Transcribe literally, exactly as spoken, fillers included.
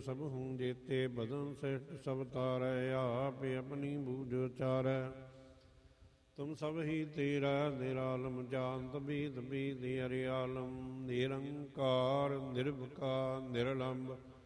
सब हूँ जेते बदन श्रेष्ठ सब तारै आप अपनी बूझ चारै तुम सब ही तेरा निरालम जानत बीत बीत हरियालम निरंकार निर्भकार निरलंब